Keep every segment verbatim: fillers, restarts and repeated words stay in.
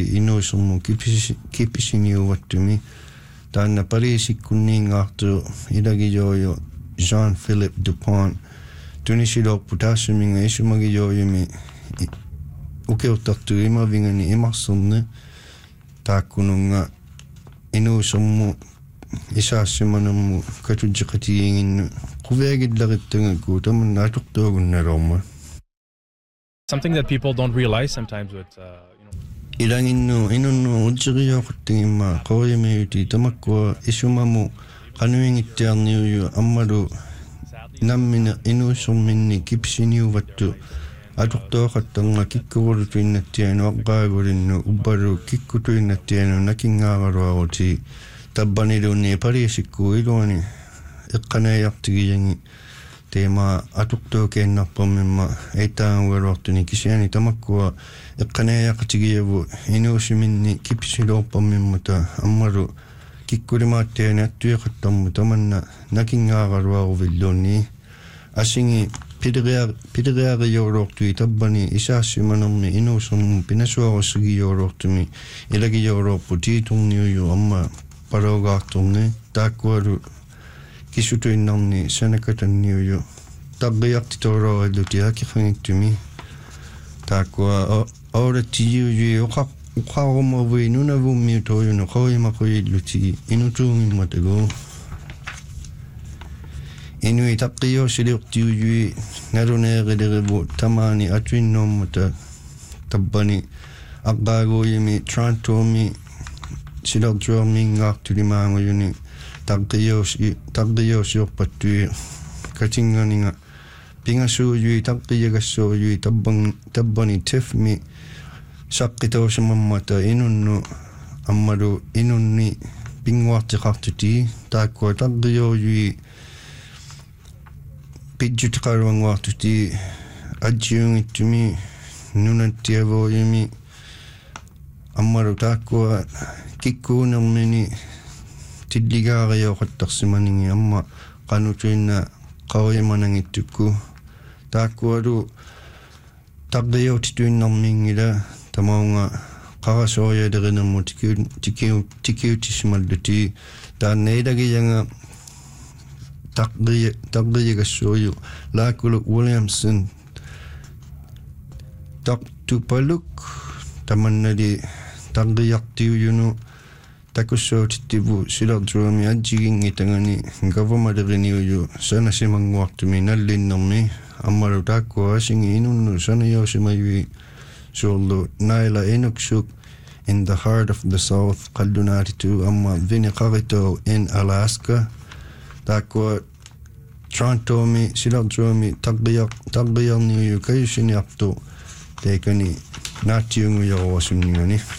inusummu kipishiniuvattumi taanna pariisikkunniingaartu ilagijooju Jean-Philippe Dupont tunisiloorpu taassuminga isumagijoojumi ukeuttartu imavingani imarserni taakkununga inusummu isaassimanammu katujjiqatigiinginnu quviagillarittangakku tamanna atuqtuagunnalorma. Something that people don't realize sometimes with uh, you know ilanginnu inunnu ujjirioquttingimma qorimayuti tamakkua isumamu qanuingittiarniuyu ammalu nammina inuussorminni kipsiniuvattu atuqtuaqattarnga kikkuvulutuinnattianu aqqaagulinnu ubbalu kikkutuinnattianu nakingaaraluaruti tabbaniluunni pariisikku iluani eqqanaayartigiyangi teema atuqtuukeennarparmimma eitaangualuartuni kisiani tamakkua eqqanaayaqatigiyavu inuusiminni kipsiloorparmimmata ammalu kikkulimaattiani attuiqattarmu tamanna nakingaaraluaruvilluunni asingi pideriar pideriarijouluortui tabbani isaassimanermi inuusermu pinasuarussigijouluortumi ilagijouluorpu tiiturniuju amma palaugaarturni taakkualu kisutuinnarni sanakatanniuju tarriartitoolorilluti akiqangittumi taakkua aulatijiujui uqa uqaarumavui nunavummiu toojunu qawimaquilluti inutuungimmatagu inui taqqiyuusiliuqtiujui naluneerilerivu tamaani atuinnoormata tabbani aqqaaguuyimi Torontomi silerjuarmiingaartulimaangujuni taqqiyuusi taqqiyuusiorpattui katinganinga pingasuujui taqqiyagassuujui tabban tabbani tifmi saqqitausimammata inunnu ammalu inunni pinguartiqartuti taakkua taqqiyuujui pidjutiqaluanguartuti ajjiungittumi nunattiavuuyimi ammalu taakkua kikkuunermini tilligaariyoqattarsimaningi amma qanutuinna qawimanangittukku taakkualu taqqiyuutituinnarmiingila tamaunga qarasorialerinermu tikiu tikiutissimalluti taanneilagiyanga taqqiya taqqiyagassuuju laakulu Williamson taqtupaluk tamannali taqqiyartiujunu takussuutittivu silerjuami ajjigingitangani gavamaleriniuju sanasimanguartumi nallinnermi ammalu taakkua asingi inunnu sanayoosimayui suurlu Naila Inuksuk in the heart of the South qallunaatitu amma viniqarito in Alaska taakkua Torontomi silerjuami taqqiyar taqqiyarniuju kayusiniartu teikani naattiungujoruasunniuni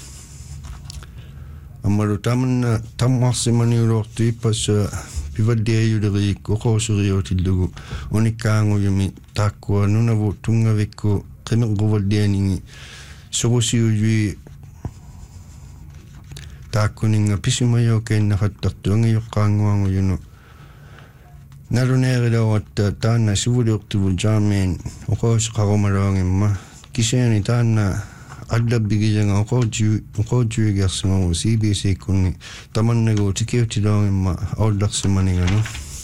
ammalu tamanna tammarsimaniuluortu ippassa pivalliajuleriikku qooseriutillugu unikkaangujumi taakkua nunavu tungavikku qimeqquvallianingi surusiujui taakkuninga pisimajookeennafattartu angijoqqaanguangujunu naluneerilawatta taanna sivuliortuvu Jarmain uqoosiqarumaluangimma kisiani taanna allabigijanga uqoju uqojuigersimaru C B C kunni tamannagu tikiutilaangimma aullarsimaninganu.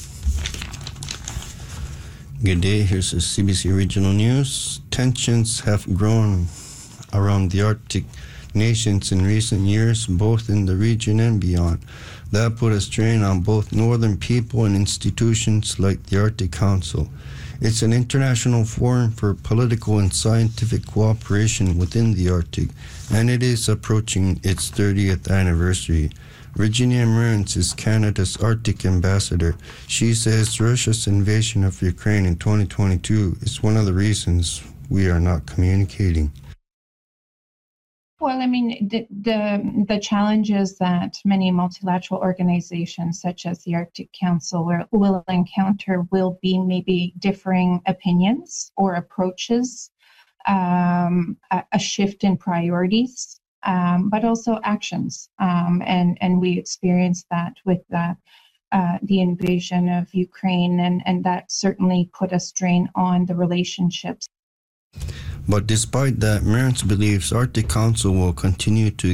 Good day, here's the C B C Regional News. Tensions have grown around the Arctic nations in recent years, both in the region and beyond. That put a strain on both northern people and institutions like the Arctic Council. It's an international forum for political and scientific cooperation within the Arctic, and it is approaching its thirtieth anniversary. Virginia Mearns is Canada's Arctic ambassador. She says Russia's invasion of Ukraine in twenty twenty-two is one of the reasons we are not communicating. Well, I mean, the, the the challenges that many multilateral organizations, such as the Arctic Council, will, will encounter will be maybe differing opinions or approaches, um, a, a shift in priorities, um, but also actions. Um, and, and we experienced that with the, uh, the invasion of Ukraine, and, and that certainly put a strain on the relationships. But despite that, Mearns believes Arctic Council will continue to